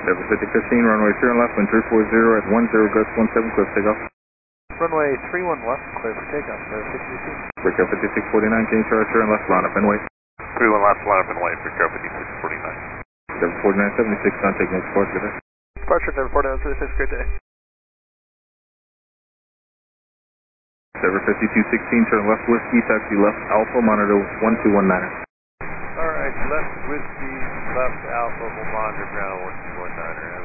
Seven 5015, runway 3 on left, wind 340 at 10 gust 17, clear for takeoff. Runway 31 left, clear for takeoff, 56. Breakout 5649, can you charge turn left, line up and wait. 31 left, line up and wait, breakout 5649. 74976, not taking no support, good day. Departure 74976, great day. 75216, turn left whiskey, taxi left Alpha, monitor 1219. Alright, left whiskey, left Alpha, will monitor ground 1219.